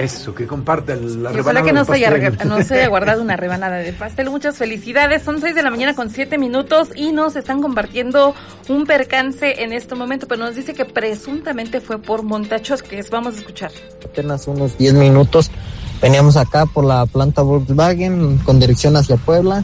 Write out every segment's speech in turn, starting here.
Eso, que compartan la y rebanada ojalá que no se haya pastel. guardado una rebanada de pastel. Muchas felicidades. Son 6:07 a.m. y nos están compartiendo un percance en este momento, pero nos dice que presuntamente fue por montachoques. Vamos a escuchar. Apenas unos 10 minutos veníamos acá por la planta Volkswagen con dirección hacia Puebla.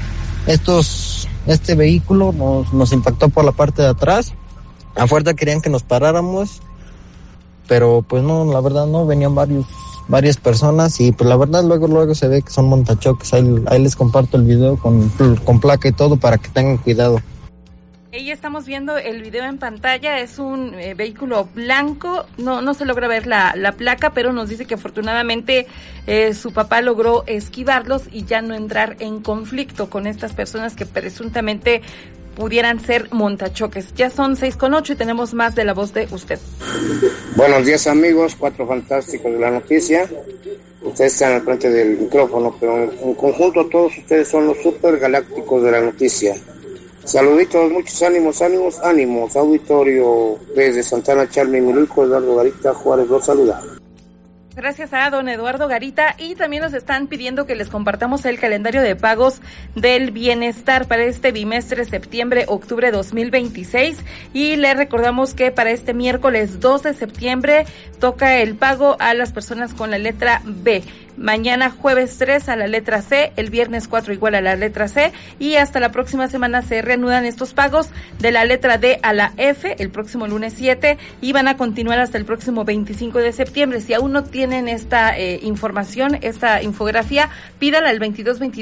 Este vehículo nos impactó por la parte de atrás. A fuerza querían que nos paráramos, pero pues no, la verdad no, venían varias personas y pues la verdad luego se ve que son montachoques. Ahí les comparto el video con placa y todo para que tengan cuidado. Ahí estamos viendo el video en pantalla, es un vehículo blanco, no se logra ver la placa, pero nos dice que afortunadamente su papá logró esquivarlos y ya no entrar en conflicto con estas personas que presuntamente pudieran ser montachoques. Ya son 6:08 y tenemos más de la voz de usted. Buenos días amigos, 4 fantásticos de la noticia. Ustedes están al frente del micrófono, pero en conjunto todos ustedes son los super galácticos de la noticia. Saluditos, muchos ánimos, auditorio desde Santana, Chalmimilulco, Eduardo Garita, Juárez, los saluda. Gracias a don Eduardo Garita, y también nos están pidiendo que les compartamos el calendario de pagos del bienestar para este bimestre septiembre-octubre 2026, y les recordamos que para este miércoles 2 de septiembre toca el pago a las personas con la letra B. Mañana jueves 3 a la letra C, el viernes 4 igual a la letra C, y hasta la próxima semana se reanudan estos pagos de la letra D a la F el próximo lunes 7 y van a continuar hasta el próximo 25 de septiembre. Si aún no tienen esta información, esta infografía, pídala al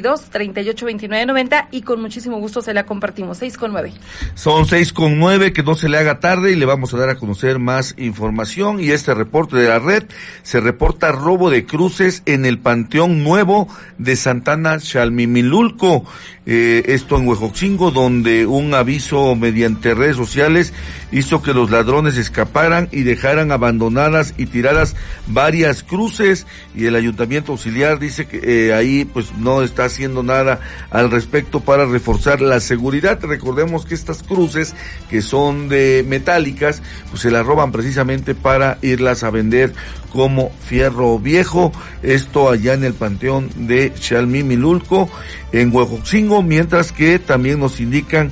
2222-382990 y con muchísimo gusto se la compartimos. 6:09. Son 6:09, que no se le haga tarde y le vamos a dar a conocer más información. Y este reporte de la red: se reporta robo de cruces en el Panteón Nuevo de Santana, Chalmimilulco. Esto en Huejotzingo, donde un aviso mediante redes sociales hizo que los ladrones escaparan y dejaran abandonadas y tiradas varias cruces, y el ayuntamiento auxiliar dice que ahí pues no está haciendo nada al respecto para reforzar la seguridad. Recordemos que estas cruces, que son de metálicas, pues se las roban precisamente para irlas a vender como fierro viejo. Esto allá en el Panteón de Chalmimilulco, en Huejotzingo, mientras que también nos indican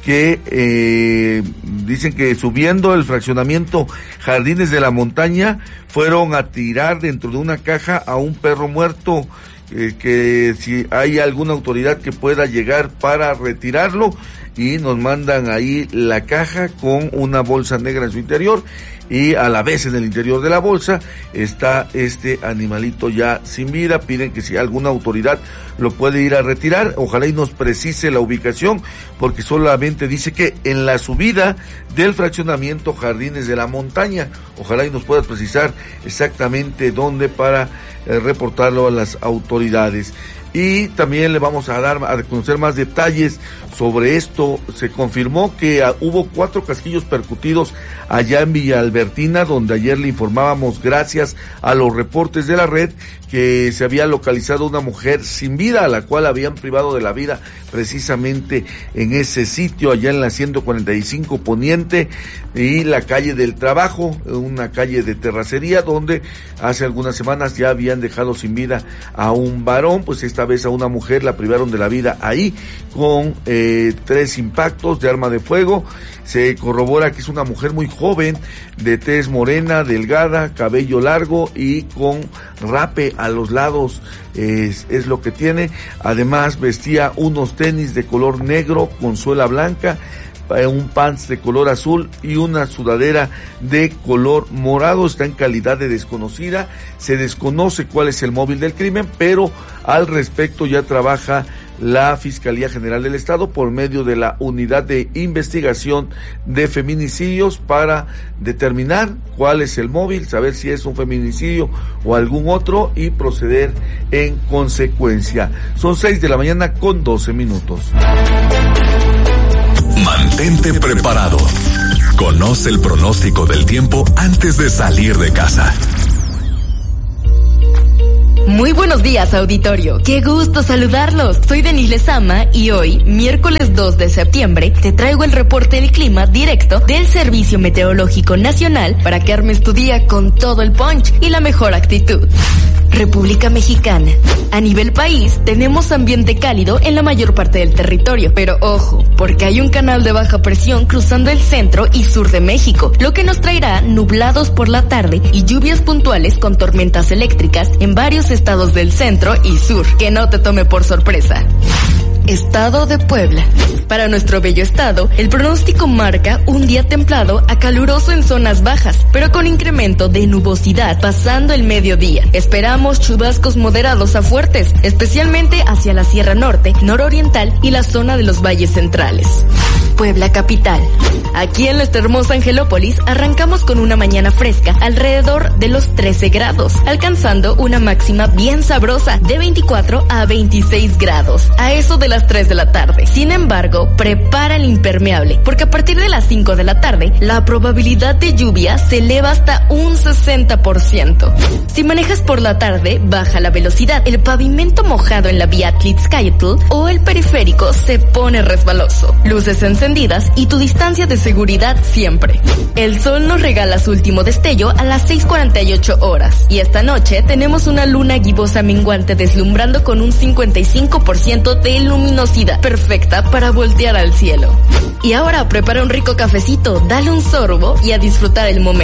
que dicen que subiendo el fraccionamiento Jardines de la Montaña fueron a tirar dentro de una caja a un perro muerto, que si hay alguna autoridad que pueda llegar para retirarlo, y nos mandan ahí la caja con una bolsa negra en su interior, y a la vez en el interior de la bolsa está este animalito ya sin vida. Piden que si alguna autoridad lo puede ir a retirar, ojalá y nos precise la ubicación, porque solamente dice que en la subida del fraccionamiento Jardines de la Montaña. Ojalá y nos puedas precisar exactamente dónde para reportarlo a las autoridades. Y también le vamos a dar a conocer más detalles sobre esto. Se confirmó que hubo 4 casquillos percutidos allá en Villa Albertina, donde ayer le informábamos, gracias a los reportes de la red, que se había localizado una mujer sin vida, a la cual habían privado de la vida precisamente en ese sitio, allá en la 145 Poniente y la calle del Trabajo, una calle de terracería, donde hace algunas semanas ya habían dejado sin vida a un varón. Pues esta vez a una mujer la privaron de la vida ahí con 3 impactos de arma de fuego. Se corrobora que es una mujer muy joven, de tez morena, delgada, cabello largo y con rape a los lados, es lo que tiene. Además vestía unos tenis de color negro con suela blanca, un pants de color azul y una sudadera de color morado. Está en calidad de desconocida. Se desconoce cuál es el móvil del crimen, pero al respecto ya trabaja la Fiscalía General del Estado por medio de la Unidad de Investigación de Feminicidios para determinar cuál es el móvil, saber si es un feminicidio o algún otro y proceder en consecuencia. Son 6:12 a.m. Mantente preparado. Conoce el pronóstico del tiempo antes de salir de casa. Muy buenos días, auditorio. Qué gusto saludarlos. Soy Denise Lezama y hoy, miércoles 2 de septiembre, te traigo el reporte del clima directo del Servicio Meteorológico Nacional para que armes tu día con todo el punch y la mejor actitud. República Mexicana. A nivel país, tenemos ambiente cálido en la mayor parte del territorio, pero ojo, porque hay un canal de baja presión cruzando el centro y sur de México, lo que nos traerá nublados por la tarde y lluvias puntuales con tormentas eléctricas en varios estados del centro y sur. Que no te tome por sorpresa. Estado de Puebla. Para nuestro bello estado, el pronóstico marca un día templado a caluroso en zonas bajas, pero con incremento de nubosidad pasando el mediodía. Esperamos chubascos moderados a fuertes, especialmente hacia la Sierra Norte, nororiental y la zona de los valles centrales. Puebla capital. Aquí en nuestra hermosa Angelópolis arrancamos con una mañana fresca alrededor de los 13 grados, alcanzando una máxima bien sabrosa de 24 a 26 grados, a eso de las 3 de la tarde. Sin embargo, prepara el impermeable, porque a partir de las 5 de la tarde, la probabilidad de lluvia se eleva hasta un 60%. Si manejas por la tarde, baja la velocidad. El pavimento mojado en la vía Atlixcayotl o el periférico se pone resbaloso. Luces encendidas y tu distancia de seguridad siempre. El sol nos regala su último destello a las 6:48 horas. Y esta noche tenemos una luna gibosa menguante deslumbrando con un 55% de luminosidad, perfecta para voltear al cielo. Y ahora prepara un rico cafecito, dale un sorbo y a disfrutar el momento.